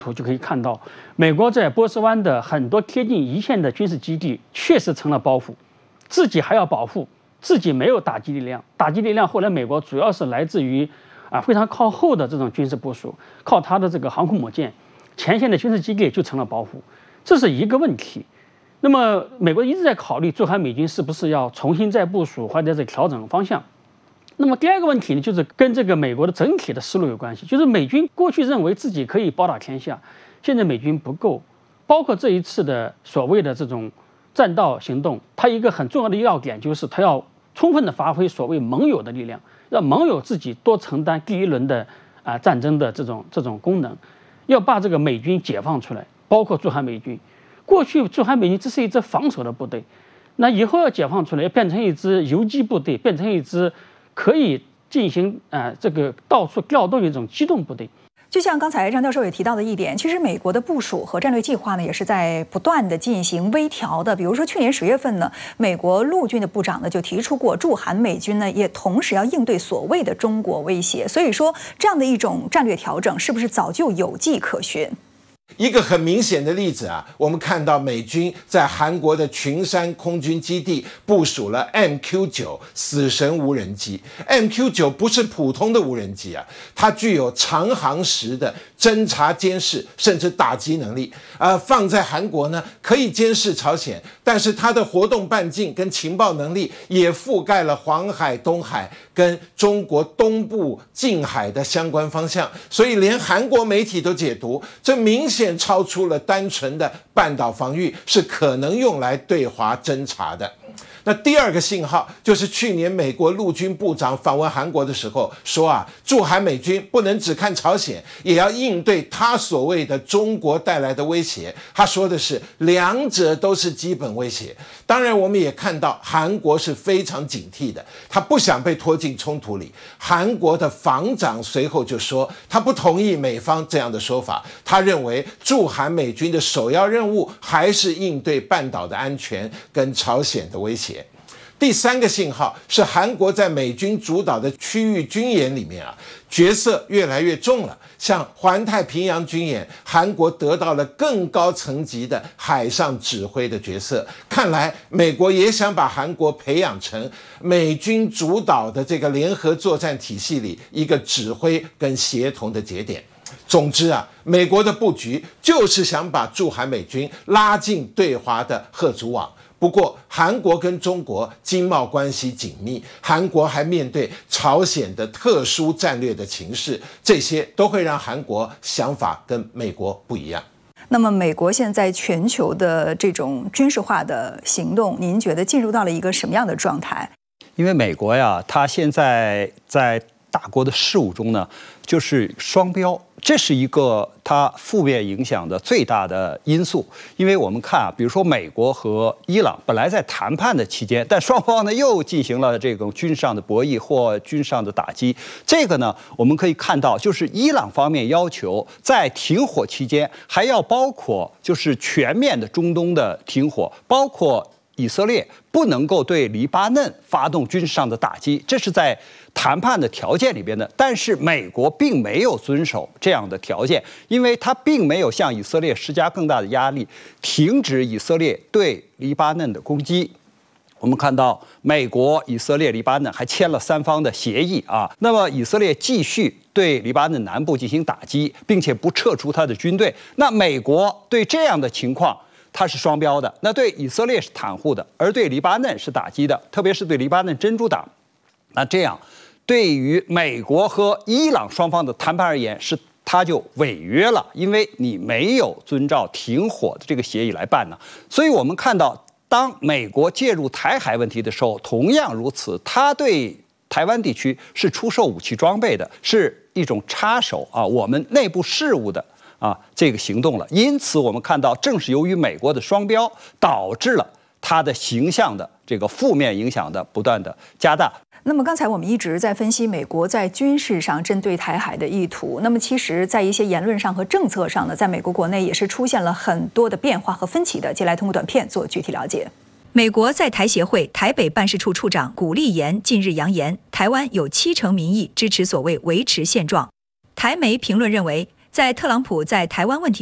图就可以看到，美国在波斯湾的很多贴近一线的军事基地确实成了包袱，自己还要保护，自己没有打击力量。打击力量后来美国主要是来自于非常靠后的这种军事部署，靠它的这个航空母舰，前线的军事基地就成了包袱，这是一个问题。那么美国一直在考虑驻韩美军是不是要重新再部署或者是调整方向。那么第二个问题呢，就是跟这个美国的整体的思路有关系，就是美军过去认为自己可以包打天下，现在美军不够，包括这一次的所谓的这种战道行动，它一个很重要的要点就是它要充分的发挥所谓盟友的力量，让盟友自己多承担第一轮的战争的这种功能，要把这个美军解放出来，包括驻韩美军。过去驻韩美军这是一支防守的部队，那以后要解放出来，要变成一支游击部队，变成一支可以进行这个到处调动的一种机动部队。 就像刚才张教授也提到的一点，其实美国的部署和战略计划呢，也是在不断的进行微调的。比如说去年10月份呢，美国陆军的部长呢就提出过，驻韩美军呢也同时要应对所谓的中国威胁。所以说，这样的一种战略调整，是不是早就有迹可循？ 一个很明显的例子我们看到美军在韩国的群山空军基地部署了 MQ-9 死神无人机。MQ-9 不是普通的无人机它具有长航时的侦察、监视甚至打击能力。放在韩国呢，可以监视朝鲜，但是它的活动半径跟情报能力也覆盖了黄海、东海跟中国东部近海的相关方向，所以连韩国媒体都解读，这明显超出了单纯的半岛防御，是可能用来对华侦察的。那第二个信号就是去年美国陆军部长访问韩国的时候说驻韩美军不能只看朝鲜，也要应对他所谓的中国带来的威胁。他说的是两者都是基本威胁。当然我们也看到韩国是非常警惕的，他不想被拖进冲突里。韩国的防长随后就说他不同意美方这样的说法，他认为驻韩美军的首要任务还是应对半岛的安全跟朝鲜的威胁。第三个信号是韩国在美军主导的区域军演里面角色越来越重了。像环太平洋军演，韩国得到了更高层级的海上指挥的角色。看来美国也想把韩国培养成美军主导的这个联合作战体系里一个指挥跟协同的节点。总之美国的布局就是想把驻韩美军拉进对华的吓阻网。不过韩国跟中国经贸关系紧密，韩国还面对朝鲜的特殊战略的情势，这些都会让韩国想法跟美国不一样。 那么美国现在全球的这种军事化的行动，您觉得进入到了一个什么样的状态？ 因为美国它现在在大国的事务中呢，就是双标，这是一个它负面影响的最大的因素。因为我们看比如说美国和伊朗本来在谈判的期间，但双方呢又进行了这种军上的博弈或军上的打击。这个呢，我们可以看到，就是伊朗方面要求在停火期间还要包括就是全面的中东的停火，包括以色列不能够对黎巴嫩发动军事上的打击，这是在谈判的条件里边的。但是美国并没有遵守这样的条件，因为它并没有向以色列施加更大的压力，停止以色列对黎巴嫩的攻击。我们看到美国、以色列、黎巴嫩还签了3方的协议那么以色列继续对黎巴嫩南部进行打击，并且不撤出他的军队。那美国对这样的情况它是双标的，那对以色列是袒护的，而对黎巴嫩是打击的，特别是对黎巴嫩真主党。那这样对于美国和伊朗双方的谈判而言，它就违约了，因为你没有遵照停火的这个协议来办呢。所以我们看到，当美国介入台海问题的时候，同样如此，它对台湾地区是出售武器装备的，是一种插手我们内部事务的这个行动了。因此我们看到，正是由于美国的双标，导致了它的形象的这个负面影响的不断的加大。 那么刚才我们一直在分析美国在军事上针对台海的意图，那么其实在一些言论上和政策上呢，在美国国内也是出现了很多的变化和分歧的。接下来通过短片做具体了解。美国在台协会台北办事处处长古立言近日扬言，台湾有70%民意支持所谓维持现状。台媒评论认为， 在特朗普在台湾问题